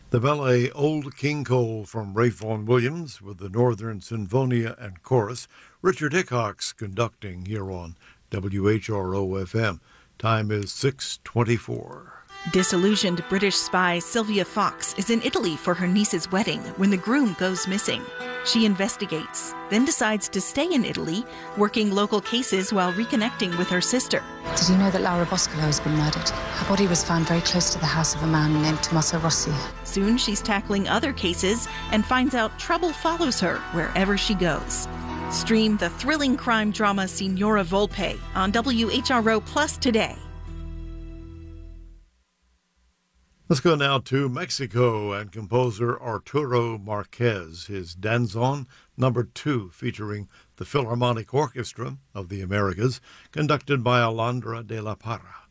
The ballet Old King Cole from Ralph Vaughan Williams with the Northern Sinfonia and Chorus. Richard Hickox conducting here on WHRO-FM. Time is 6:24. Disillusioned British spy Sylvia Fox is in Italy for her niece's wedding when the groom goes missing. She investigates, then decides to stay in Italy, working local cases while reconnecting with her sister. Did you know that Laura Boscolo has been murdered? Her body was found very close to the house of a man named Tommaso Rossi. Soon she's tackling other cases and finds out trouble follows her wherever she goes. Stream the thrilling crime drama Signora Volpe on WHRO Plus today. Let's go now to Mexico and composer Arturo Marquez, his Danzón No. 2, featuring the Philharmonic Orchestra of the Americas, conducted by Alondra de la Parra.